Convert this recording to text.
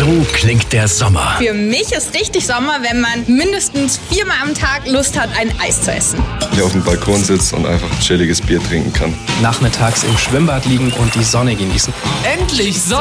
So klingt der Sommer. Für mich ist richtig Sommer, wenn man mindestens 4-mal am Tag Lust hat, ein Eis zu essen. Hier auf dem Balkon sitzt und einfach ein chilliges Bier trinken kann. Nachmittags im Schwimmbad liegen und die Sonne genießen. Endlich Sonne!